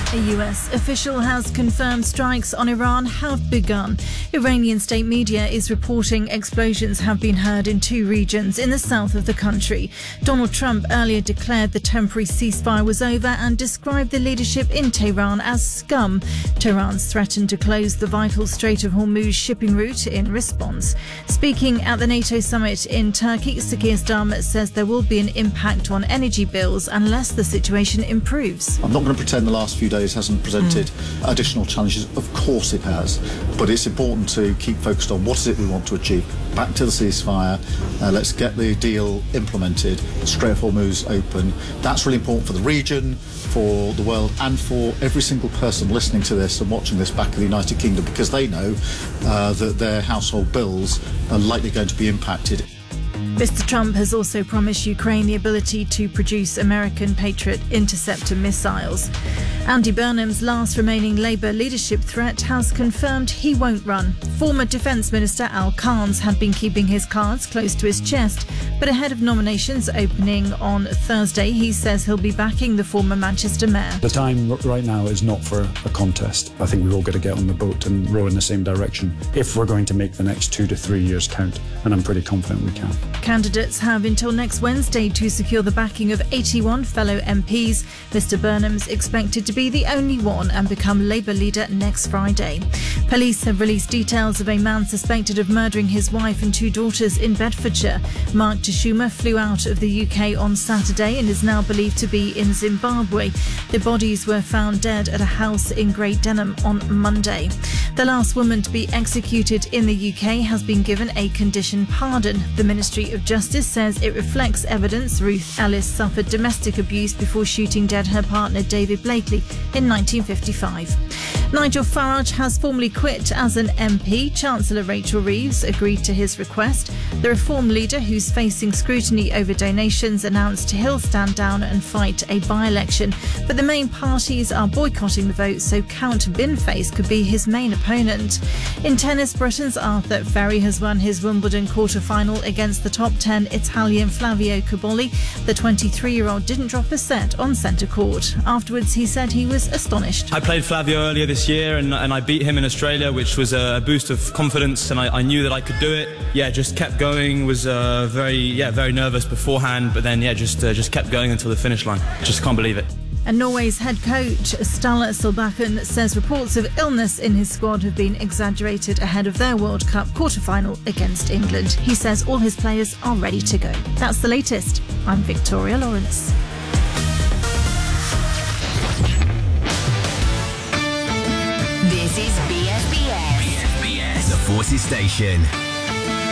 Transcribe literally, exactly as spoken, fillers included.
A U S official has confirmed strikes on Iran have begun. Iranian state media is reporting explosions have been heard in two regions in the south of the country. Donald Trump earlier declared the temporary ceasefire was over and described the leadership in Tehran as scum. Tehran's threatened to close the vital Strait of Hormuz shipping route in response. Speaking at the NATO summit in Turkey, Sakir Starmer says there will be an impact on energy bills unless the situation improves. I'm not going to pretend the last few days hasn't presented mm. additional challenges. Of course it has, but it's important to keep focused on what is it we want to achieve. Back to the ceasefire, uh, let's get the deal implemented, Strait of Hormuz open. That's really important for the region, for the world, and for every single person listening to this and watching this back in the United Kingdom, because they know uh, that their household bills are likely going to be impacted. Mister Trump has also promised Ukraine the ability to produce American Patriot interceptor missiles. Andy Burnham's last remaining Labour leadership threat has confirmed he won't run. Former Defence Minister Al Carnes had been keeping his cards close to his chest, but ahead of nominations opening on Thursday, he says he'll be backing the former Manchester mayor. The time right now is not for a contest. I think we've all got to get on the boat and row in the same direction if we're going to make the next two to three years count, and I'm pretty confident we can. Candidates have until next Wednesday to secure the backing of eighty-one fellow M Ps. Mister Burnham's expected to be the only one and become Labour leader next Friday. Police have released details of a man suspected of murdering his wife and two daughters in Bedfordshire. Mark Tashuma flew out of the U K on Saturday and is now believed to be in Zimbabwe. The bodies were found dead at a house in Great Denham on Monday. The last woman to be executed in the U K has been given a condition pardon. The Ministry of Justice says it reflects evidence Ruth Ellis suffered domestic abuse before shooting dead her partner David Blakely in nineteen fifty-five. Nigel Farage has formally quit as an M P. Chancellor Rachel Reeves agreed to his request. The Reform leader, who's facing scrutiny over donations, announced he'll stand down and fight a by-election. But the main parties are boycotting the vote, so Count Binface could be his main opponent. In tennis, Britain's Arthur Ferry has won his Wimbledon quarter-final against the top ten Italian Flavio Cobolli. The twenty-three-year-old didn't drop a set on centre court. Afterwards, he said he was astonished. I played Flavio earlier this year and, and I beat him in Australia, which was a boost of confidence, and I, I knew that I could do it. Yeah, just kept going, was uh, very yeah very nervous beforehand, but then yeah just uh, just kept going until the finish line. Just can't believe it. And Norway's head coach, Ståle Solbakken, says reports of illness in his squad have been exaggerated ahead of their World Cup quarter-final against England. He says all his players are ready to go. That's the latest. I'm Victoria Lawrence. This is B S B S. B S B S, the Forces Station.